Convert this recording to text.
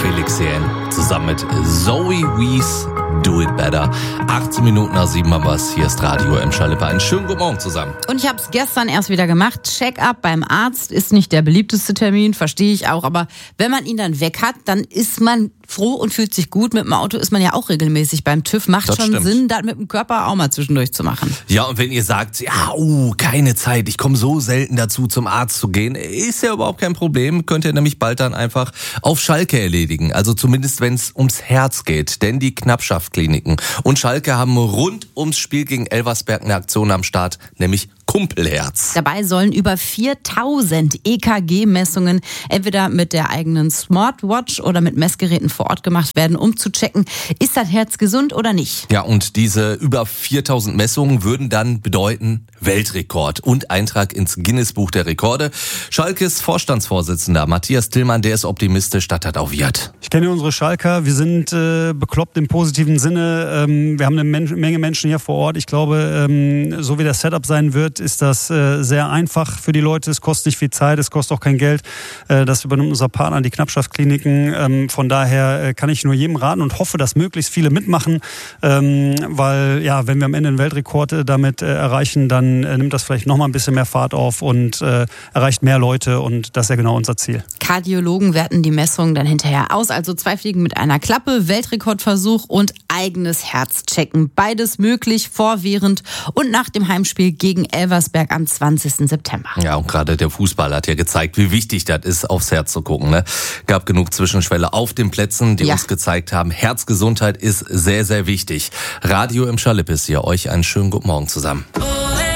Felix Jähn zusammen mit Zoe Wees, Do It Better. 18 Minuten nach 7 haben wir es. Hier ist Radio Emscher-Lippe. Einen schönen guten Morgen zusammen. Und ich habe es gestern erst wieder gemacht. Check-up beim Arzt ist nicht der beliebteste Termin, verstehe ich auch. Aber wenn man ihn dann weg hat, dann ist man froh und fühlt sich gut. Mit dem Auto ist man ja auch regelmäßig beim TÜV. Macht Das schon stimmt. Sinn, das mit dem Körper auch mal zwischendurch zu machen. Ja, und wenn ihr sagt, ja, keine Zeit, ich komme so selten dazu, zum Arzt zu gehen, ist ja überhaupt kein Problem. Könnt ihr nämlich bald dann einfach auf Schalke erledigen. Also zumindest, wenn es ums Herz geht. Denn die Knappschaft-Kliniken und Schalke haben rund ums Spiel gegen Elversberg eine Aktion am Start, nämlich Kumpelherz. Dabei sollen über 4000 EKG-Messungen entweder mit der eigenen Smartwatch oder mit Messgeräten vor Ort gemacht werden, um zu checken, ist das Herz gesund oder nicht. Ja, und diese über 4000 Messungen würden dann bedeuten Weltrekord und Eintrag ins Guinness-Buch der Rekorde. Schalkes Vorstandsvorsitzender Matthias Tillmann, der ist optimistisch, dass das auch wird. Ich kenne unsere Schalker, wir sind bekloppt im positiven Sinne. Wir haben eine Menge Menschen hier vor Ort. Ich glaube, so wie das Setup sein wird, ist das sehr einfach für die Leute. Es kostet nicht viel Zeit, es kostet auch kein Geld. Das übernimmt unser Partner, die Knappschaft-Kliniken. Von daher kann ich nur jedem raten und hoffe, dass möglichst viele mitmachen. Weil, ja, wenn wir am Ende einen Weltrekord damit erreichen, dann nimmt das vielleicht noch mal ein bisschen mehr Fahrt auf und erreicht mehr Leute. Und das ist ja genau unser Ziel. Kardiologen werten die Messungen dann hinterher aus. Also 2 Fliegen mit einer Klappe, Weltrekordversuch und eigenes Herz checken. Beides möglich vor, während und nach dem Heimspiel gegen Elversberg am 20. September. Ja, und gerade der Fußball hat ja gezeigt, wie wichtig das ist, aufs Herz zu gucken. Ne? Gab genug Zwischenschwelle auf den Plätzen, die uns gezeigt haben, Herzgesundheit ist sehr, sehr wichtig. Radio Emscher-Lippe ist hier. Euch einen schönen guten Morgen zusammen.